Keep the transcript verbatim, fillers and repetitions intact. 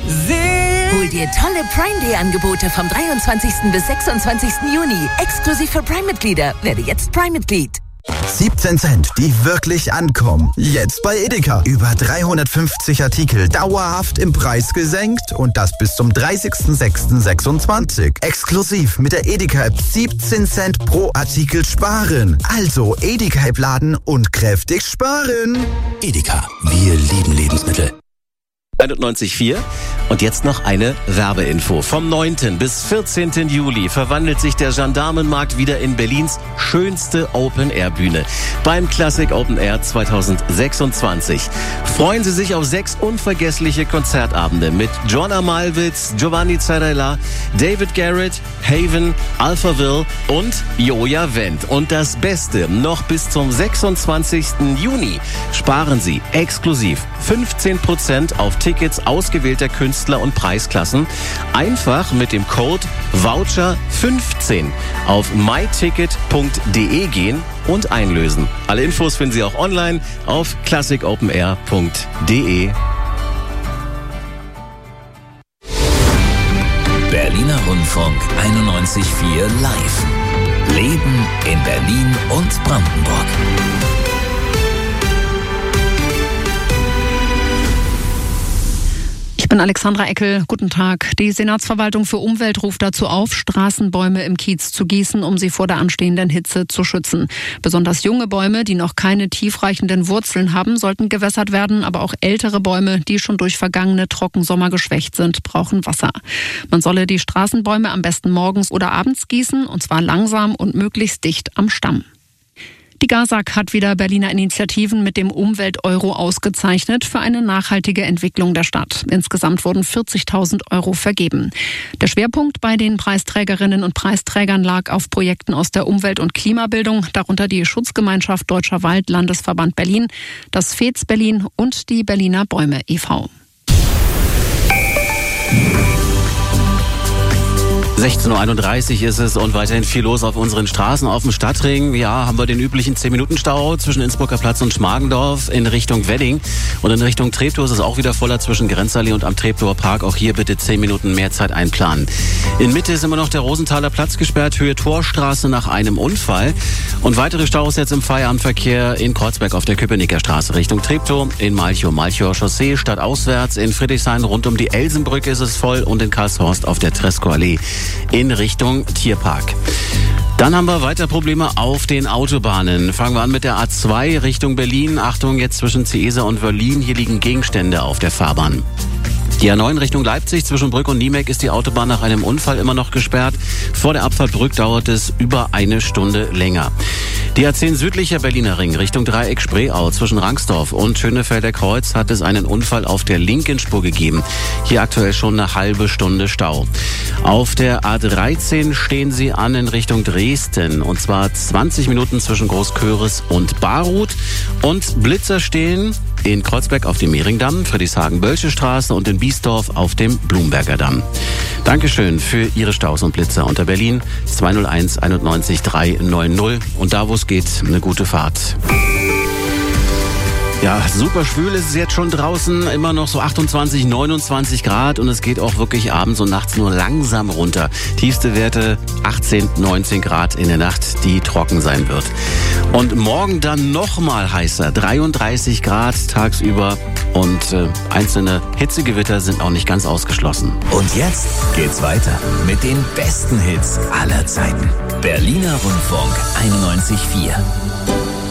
Hol dir tolle Prime-Day-Angebote vom dreiundzwanzigsten bis sechsundzwanzigsten Juni. Exklusiv für Prime-Mitglieder. Werde jetzt Prime-Mitglied. siebzehn Cent, die wirklich ankommen. Jetzt bei Edeka. Über dreihundertfünfzig Artikel dauerhaft im Preis gesenkt und das bis zum dreißigsten sechsten sechsundzwanzig. Exklusiv mit der Edeka-App siebzehn Cent pro Artikel sparen. Also Edeka-App laden und kräftig sparen. Edeka, wir lieben Lebensmittel. einundneunzig Komma vier. Und jetzt noch eine Werbeinfo. Vom neunten bis vierzehnten Juli verwandelt sich der Gendarmenmarkt wieder in Berlins schönste Open-Air-Bühne. Beim Classic Open Air zweitausendsechsundzwanzig. Freuen Sie sich auf sechs unvergessliche Konzertabende mit Joanna Malwitz, Giovanni Zarella, David Garrett, Haven, Alphaville und Joja Wendt. Und das Beste, noch bis zum sechsundzwanzigsten Juni sparen Sie exklusiv fünfzehn Prozent auf Tickets ausgewählter Künstler und Preisklassen. Einfach mit dem Code Voucher fünfzehn auf my ticket punkt de gehen und einlösen. Alle Infos finden Sie auch online auf classic open air punkt de. Berliner Rundfunk einundneunzig Komma vier live. Leben in Berlin und Brandenburg. Ich bin Alexandra Eckel. Guten Tag. Die Senatsverwaltung für Umwelt ruft dazu auf, Straßenbäume im Kiez zu gießen, um sie vor der anstehenden Hitze zu schützen. Besonders junge Bäume, die noch keine tiefreichenden Wurzeln haben, sollten gewässert werden. Aber auch ältere Bäume, die schon durch vergangene Trockensommer geschwächt sind, brauchen Wasser. Man solle die Straßenbäume am besten morgens oder abends gießen, und zwar langsam und möglichst dicht am Stamm. Die GASAG hat wieder Berliner Initiativen mit dem Umwelt-Euro ausgezeichnet für eine nachhaltige Entwicklung der Stadt. Insgesamt wurden vierzigtausend Euro vergeben. Der Schwerpunkt bei den Preisträgerinnen und Preisträgern lag auf Projekten aus der Umwelt- und Klimabildung, darunter die Schutzgemeinschaft Deutscher Wald, Landesverband Berlin, das F E Z Berlin und die Berliner Bäume e V sechzehn Uhr einunddreißig ist es und weiterhin viel los auf unseren Straßen. Auf dem Stadtring, ja, haben wir den üblichen zehn Minuten Stau zwischen Innsbrucker Platz und Schmargendorf in Richtung Wedding. Und in Richtung Treptow ist es auch wieder voller zwischen Grenzallee und am Treptower Park. Auch hier bitte zehn Minuten mehr Zeit einplanen. In Mitte ist immer noch der Rosenthaler Platz gesperrt, Höhe Torstraße nach einem Unfall. Und weitere Staus jetzt im Feierabendverkehr in Kreuzberg auf der Köpenicker Straße Richtung Treptow, in Malchow, Malchower Chaussee, stadtauswärts. In Friedrichshain rund um die Elsenbrücke ist es voll und in Karlshorst auf der Tresco-Allee in Richtung Tierpark. Dann haben wir weiter Probleme auf den Autobahnen. Fangen wir an mit der A zwei Richtung Berlin. Achtung, jetzt zwischen Ciesa und Wörlin. Hier liegen Gegenstände auf der Fahrbahn. Die A neun Richtung Leipzig zwischen Brück und Niemek ist die Autobahn nach einem Unfall immer noch gesperrt. Vor der Abfahrt Brück dauert es über eine Stunde länger. Die A zehn südlicher Berliner Ring Richtung Dreieck Spreeau zwischen Rangsdorf und Schönefelder Kreuz hat es einen Unfall auf der linken Spur gegeben. Hier aktuell schon eine halbe Stunde Stau. Auf der A dreizehn stehen Sie an in Richtung Dresden und zwar zwanzig Minuten zwischen Großköris und Baruth. Und Blitzer stehen in Kreuzberg auf dem Mehringdamm, Friedrichshagen-Bölsche Straße und in Biesdorf auf dem Blumberger Damm. Dankeschön für Ihre Staus und Blitzer unter Berlin zwei null eins einundneunzig drei neun null und da wo es geht, eine gute Fahrt. Ja, super schwül ist es jetzt schon draußen, immer noch so achtundzwanzig, neunundzwanzig Grad und es geht auch wirklich abends und nachts nur langsam runter. Tiefste Werte achtzehn, neunzehn Grad in der Nacht, die trocken sein wird. Und morgen dann nochmal heißer, dreiunddreißig Grad tagsüber und äh, einzelne Hitzegewitter sind auch nicht ganz ausgeschlossen. Und jetzt geht's weiter mit den besten Hits aller Zeiten. Berliner Rundfunk einundneunzig Komma vier.